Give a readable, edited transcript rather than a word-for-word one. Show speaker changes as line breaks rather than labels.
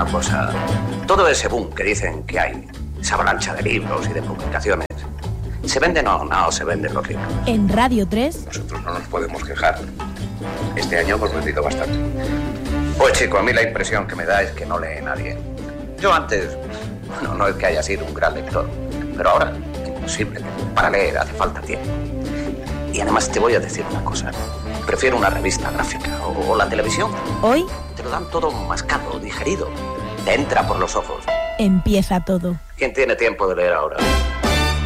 una cosa. Todo ese boom que dicen que hay, esa avalancha de libros y de publicaciones, ¿se venden o no se venden los libros?
En Radio 3...
Nosotros no nos podemos quejar. Este año hemos vendido bastante.
Pues chico, a mí la impresión que me da es que no lee nadie. Yo antes, bueno, no es que haya sido un gran lector, pero ahora, imposible. Para leer hace falta tiempo. Y además te voy a decir una cosa. Prefiero una revista gráfica o la televisión.
Hoy
te lo dan todo mascado, digerido. Te entra por los ojos.
Empieza todo.
¿Quién tiene tiempo de leer ahora?